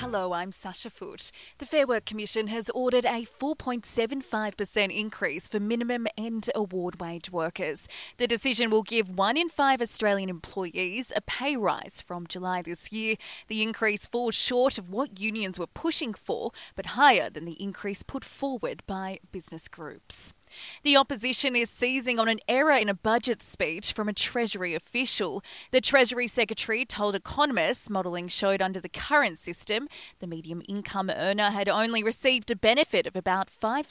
Hello, I'm Sasha Foote. The Fair Work Commission has ordered a 4.75% increase for minimum and award wage workers. The decision will give 1 in 5 Australian employees a pay rise from July this year. The increase falls short of what unions were pushing for, but higher than the increase put forward by business groups. The opposition is seizing on an error in a budget speech from a Treasury official. The Treasury Secretary told economists modelling showed under the current system, the medium income earner had only received a benefit of about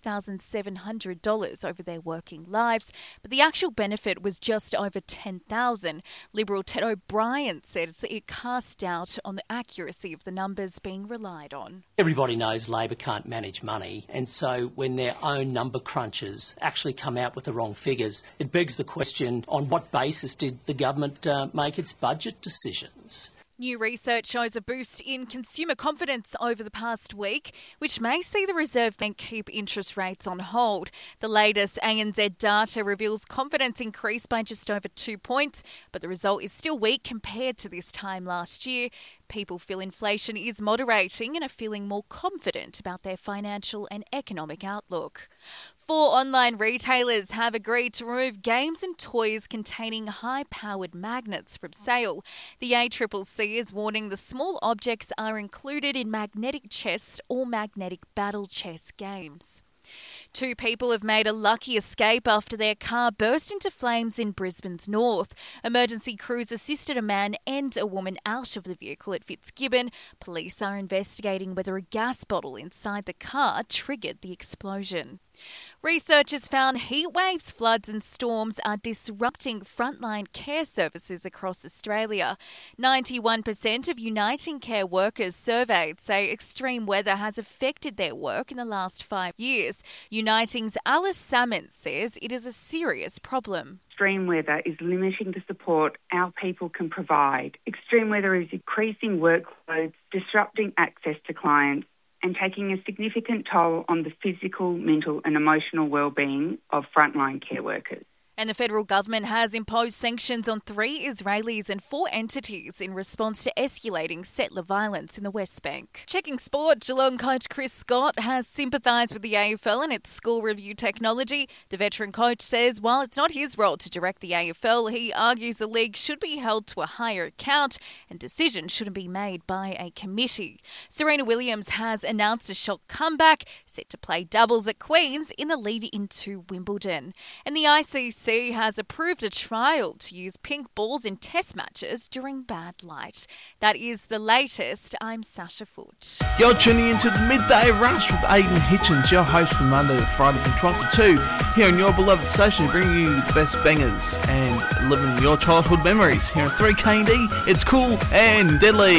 $5,700 over their working lives, but the actual benefit was just over $10,000. Liberal Ted O'Brien says it cast doubt on the accuracy of the numbers being relied on. Everybody knows Labor can't manage money, and so when their own number crunchers actually come out with the wrong figures, it begs the question, on what basis did the government make its budget decisions? New research shows a boost in consumer confidence over the past week, which may see the Reserve Bank keep interest rates on hold. The latest ANZ data reveals confidence increased by just over 2 points, but the result is still weak compared to this time last year. People feel inflation is moderating and are feeling more confident about their financial and economic outlook. 4 online retailers have agreed to remove games and toys containing high-powered magnets from sale. The ACCC is warning the small objects are included in magnetic chess or magnetic battle chess games. 2 people have made a lucky escape after their car burst into flames in Brisbane's north. Emergency crews assisted a man and a woman out of the vehicle at Fitzgibbon. Police are investigating whether a gas bottle inside the car triggered the explosion. Researchers found heat waves, floods and storms are disrupting frontline care services across Australia. 91% of Uniting Care workers surveyed say extreme weather has affected their work in the last 5 years. Uniting's Alice Salmon says it is a serious problem. Extreme weather is limiting the support our people can provide. Extreme weather is increasing workloads, disrupting access to clients, and taking a significant toll on the physical, mental and emotional well-being of frontline care workers. And the federal government has imposed sanctions on 3 Israelis and 4 entities in response to escalating settler violence in the West Bank. Checking sport, Geelong coach Chris Scott has sympathised with the AFL and its school review technology. The veteran coach says while it's not his role to direct the AFL, he argues the league should be held to a higher account and decisions shouldn't be made by a committee. Serena Williams has announced a shock comeback, set to play doubles at Queen's in the lead into Wimbledon. And the ICC has approved a trial to use pink balls in test matches during bad light. That is the latest. I'm Sasha Foote. You're tuning into the Midday Rush with Aidan Hitchens, your host from Monday to Friday from 12 to 2, here on your beloved station, bringing you the best bangers and living your childhood memories here on 3KD. It's cool and deadly.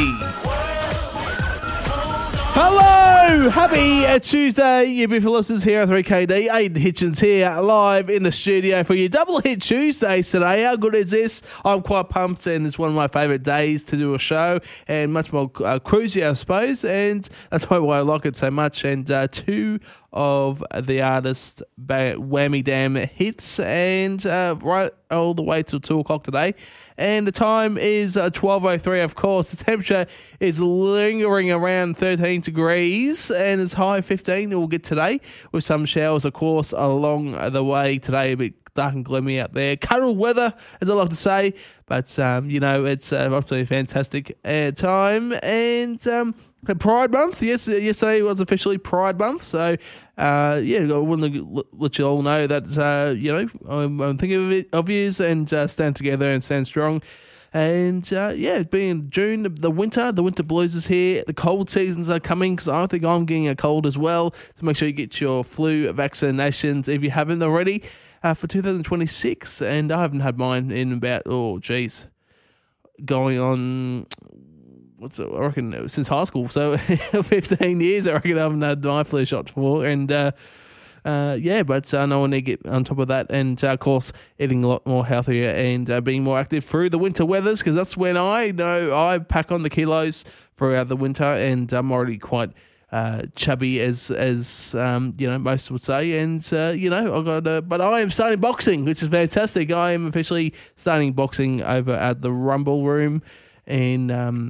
Hello! Happy Tuesday, you beautiful listeners here at 3KD. Aidan Hitchens here, live in the studio for your Double Hit Tuesdays today. How good is this? I'm quite pumped, and it's one of my favourite days to do a show, and much more cruisy, I suppose, and that's why I like it so much. And 2 of the artist's whammy damn hits, and right all the way till 2 o'clock today. And the time is 12:03, of course. The temperature is lingering around 13 degrees and it's high 15 it will get today, with some showers, of course, along the way today. A bit dark and gloomy out there. Cuddle weather, as I like to say, but, it's absolutely fantastic time. And Pride Month, yesterday was officially Pride Month, so I want to let you all know that I'm thinking of you and stand together and stand strong. And being June, the winter blues is here. The cold seasons are coming because I think I'm getting a cold as well. So make sure you get your flu vaccinations if you haven't already for 2026. And I haven't had mine in about going on. I reckon since high school, so 15 years I reckon I haven't had my flu shots before, and but I know I need to get on top of that, and of course eating a lot more healthier and being more active through the winter weathers, because that's when I know I pack on the kilos throughout the winter, and I'm already quite chubby as most would say, and but I am starting boxing, which is fantastic. I am officially starting boxing over at the Rumble Room in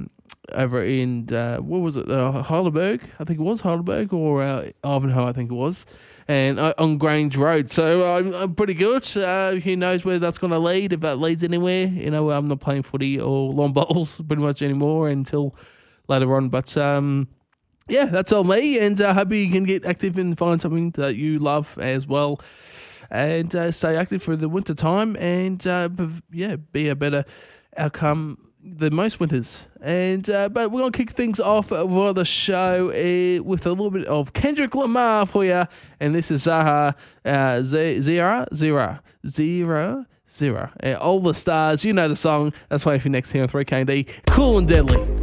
over in, what was it, Heidelberg? I think it was Heidelberg, or Ivanhoe, I think it was, and on Grange Road. So I'm pretty good. Who knows where that's going to lead, if that leads anywhere. You know, I'm not playing footy or long bowls pretty much anymore until later on. But yeah, that's all me, and I hope you can get active and find something that you love as well, and stay active for the winter time, and be a better outcome than most winters. And but we're going to kick things off for the show with a little bit of Kendrick Lamar for you, and this is Zaha, Zero. All the Stars. You know the song. That's why if you're next here on 3KD, Cool and Deadly.